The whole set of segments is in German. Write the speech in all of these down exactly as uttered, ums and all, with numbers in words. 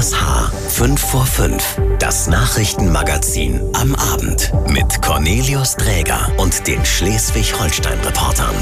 S H fünf vor fünf, das Nachrichtenmagazin am Abend mit Cornelius Dräger und den Schleswig-Holstein-Reportern.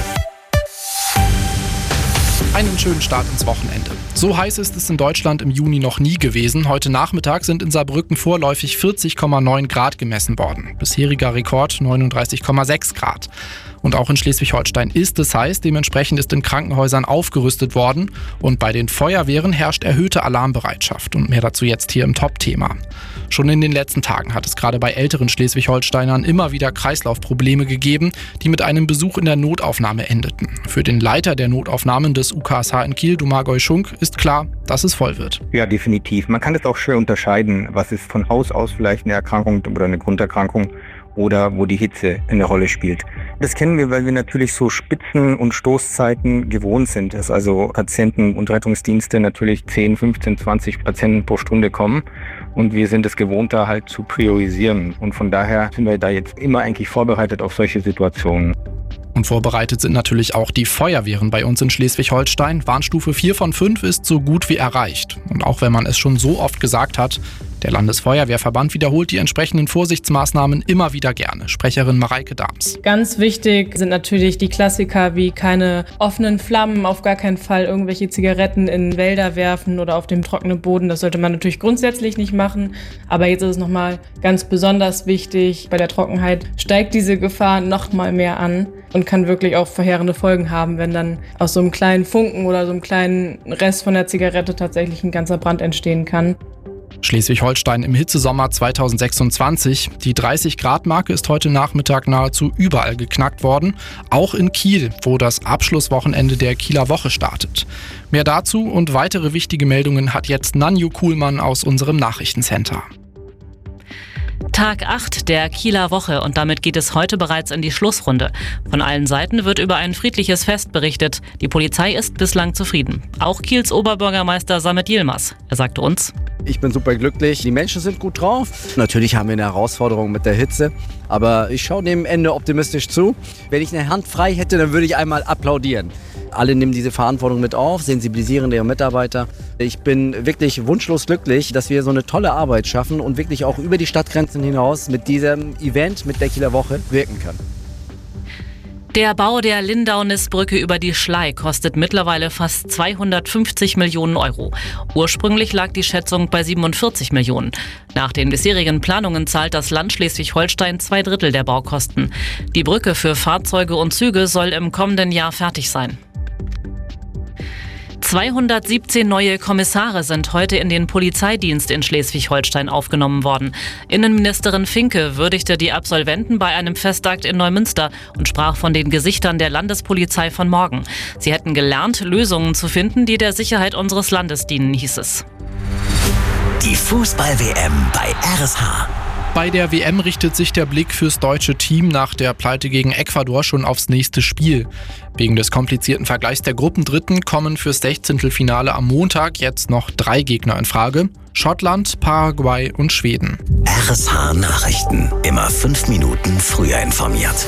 Einen schönen Start ins Wochenende. So heiß ist es in Deutschland im Juni noch nie gewesen. Heute Nachmittag sind in Saarbrücken vorläufig vierzig Komma neun Grad gemessen worden. Bisheriger Rekord neununddreißig Komma sechs Grad. Und auch in Schleswig-Holstein ist es heiß. Dementsprechend ist in Krankenhäusern aufgerüstet worden. Und bei den Feuerwehren herrscht erhöhte Alarmbereitschaft. Und mehr dazu jetzt hier im Top-Thema. Schon in den letzten Tagen hat es gerade bei älteren Schleswig-Holsteinern immer wieder Kreislaufprobleme gegeben, die mit einem Besuch in der Notaufnahme endeten. Für den Leiter der Notaufnahmen des U K S H in Kiel, Domagoj Schunk, ist klar, dass es voll wird. Ja, definitiv. Man kann es auch schwer unterscheiden, was ist von Haus aus vielleicht eine Erkrankung oder eine Grunderkrankung oder wo die Hitze eine Rolle spielt. Das kennen wir, weil wir natürlich so Spitzen- und Stoßzeiten gewohnt sind, dass also Patienten und Rettungsdienste natürlich zehn, fünfzehn, zwanzig Patienten pro Stunde kommen und wir sind es gewohnt, da halt zu priorisieren. Und von daher sind wir da jetzt immer eigentlich vorbereitet auf solche Situationen. Und vorbereitet sind natürlich auch die Feuerwehren bei uns in Schleswig-Holstein. Warnstufe vier von fünf ist so gut wie erreicht. Und auch wenn man es schon so oft gesagt hat, der Landesfeuerwehrverband wiederholt die entsprechenden Vorsichtsmaßnahmen immer wieder gerne. Sprecherin Mareike Dahms. Ganz wichtig sind natürlich die Klassiker wie keine offenen Flammen, auf gar keinen Fall irgendwelche Zigaretten in Wälder werfen oder auf dem trockenen Boden. Das sollte man natürlich grundsätzlich nicht machen. Aber jetzt ist es nochmal ganz besonders wichtig. Bei der Trockenheit steigt diese Gefahr noch mal mehr an und kann wirklich auch verheerende Folgen haben, wenn dann aus so einem kleinen Funken oder so einem kleinen Rest von der Zigarette tatsächlich ein ganzer Brand entstehen kann. Schleswig-Holstein im Hitzesommer zweitausendsechsundzwanzig. Die dreißig Grad Marke ist heute Nachmittag nahezu überall geknackt worden. Auch in Kiel, wo das Abschlusswochenende der Kieler Woche startet. Mehr dazu und weitere wichtige Meldungen hat jetzt Nanju Kuhlmann aus unserem Nachrichtencenter. Tag acht der Kieler Woche und damit geht es heute bereits in die Schlussrunde. Von allen Seiten wird über ein friedliches Fest berichtet. Die Polizei ist bislang zufrieden. Auch Kiels Oberbürgermeister Samet Yilmaz. Er sagte uns: Ich bin super glücklich, die Menschen sind gut drauf. Natürlich haben wir eine Herausforderung mit der Hitze, aber ich schaue dem Ende optimistisch zu. Wenn ich eine Hand frei hätte, dann würde ich einmal applaudieren. Alle nehmen diese Verantwortung mit auf, sensibilisieren ihre Mitarbeiter. Ich bin wirklich wunschlos glücklich, dass wir so eine tolle Arbeit schaffen und wirklich auch über die Stadtgrenzen hinaus mit diesem Event, mit der Kieler Woche wirken können. Der Bau der Lindaunisbrücke über die Schlei kostet mittlerweile fast zweihundertfünfzig Millionen Euro. Ursprünglich lag die Schätzung bei siebenundvierzig Millionen. Nach den bisherigen Planungen zahlt das Land Schleswig-Holstein zwei Drittel der Baukosten. Die Brücke für Fahrzeuge und Züge soll im kommenden Jahr fertig sein. zweihundertsiebzehn neue Kommissare sind heute in den Polizeidienst in Schleswig-Holstein aufgenommen worden. Innenministerin Finke würdigte die Absolventen bei einem Festakt in Neumünster und sprach von den Gesichtern der Landespolizei von morgen. Sie hätten gelernt, Lösungen zu finden, die der Sicherheit unseres Landes dienen, hieß es. Die Fußball-W M bei R S H. Bei der W M richtet sich der Blick fürs deutsche Team nach der Pleite gegen Ecuador schon aufs nächste Spiel. Wegen des komplizierten Vergleichs der Gruppendritten kommen fürs Sechzehntelfinale am Montag jetzt noch drei Gegner in Frage: Schottland, Paraguay und Schweden. R S H Nachrichten. Immer fünf Minuten früher informiert.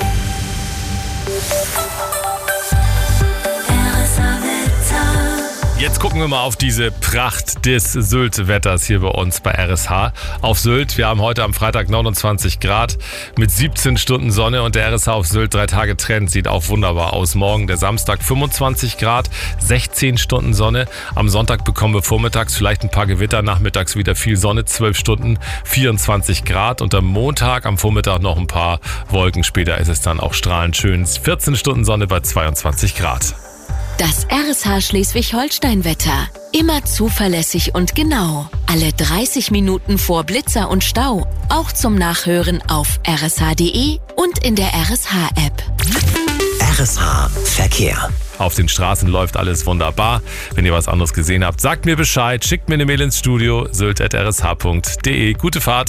Jetzt gucken wir mal auf diese Pracht des Sylt-Wetters hier bei uns bei R S H. Auf Sylt, wir haben heute am Freitag neunundzwanzig Grad mit siebzehn Stunden Sonne und der R S H auf Sylt drei Tage Trend sieht auch wunderbar aus. Morgen der Samstag fünfundzwanzig Grad, sechzehn Stunden Sonne. Am Sonntag bekommen wir vormittags vielleicht ein paar Gewitter, nachmittags wieder viel Sonne, zwölf Stunden, vierundzwanzig Grad und am Montag am Vormittag noch ein paar Wolken. Später ist es dann auch strahlend schön, vierzehn Stunden Sonne bei zweiundzwanzig Grad. Das R S H Schleswig-Holstein-Wetter. Immer zuverlässig und genau. Alle dreißig Minuten vor Blitzer und Stau. Auch zum Nachhören auf r s h punkt d e und in der R S H-App. R S H Verkehr. Auf den Straßen läuft alles wunderbar. Wenn ihr was anderes gesehen habt, sagt mir Bescheid. Schickt mir eine Mail ins Studio. sylt at r s h punkt d e. Gute Fahrt.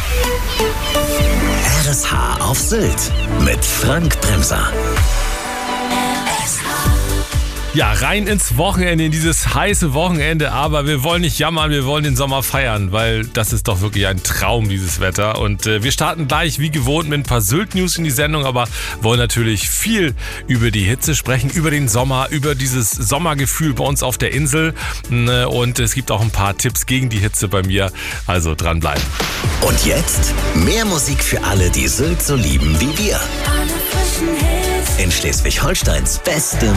R S H auf Sylt mit Frank Bremser. Ja, rein ins Wochenende, in dieses heiße Wochenende. Aber wir wollen nicht jammern, wir wollen den Sommer feiern, weil das ist doch wirklich ein Traum, dieses Wetter. Und äh, wir starten gleich wie gewohnt mit ein paar Sylt-News in die Sendung, aber wollen natürlich viel über die Hitze sprechen, über den Sommer, über dieses Sommergefühl bei uns auf der Insel. Und es gibt auch ein paar Tipps gegen die Hitze bei mir. Also dranbleiben. Und jetzt mehr Musik für alle, die Sylt so lieben wie wir. In Schleswig-Holsteins beste